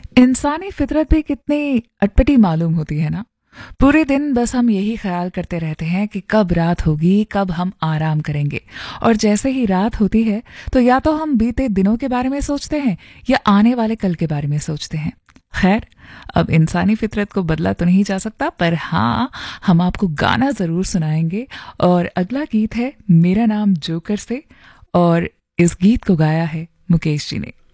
इंसानी फितरत भी कितनी अटपटी मालूम होती है ना। पूरे दिन बस हम यही ख्याल करते रहते हैं कि कब रात होगी, कब हम आराम करेंगे। और जैसे ही रात होती है तो या तो हम बीते दिनों के बारे में सोचते हैं या आने वाले कल के बारे में सोचते हैं। खैर, अब इंसानी फितरत को बदला तो नहीं जा सकता, पर हाँ, हम आपको गाना ज़रूर सुनाएंगे। और अगला गीत है मेरा नाम जोकर से, और इस गीत को गाया है मुकेश जी ने।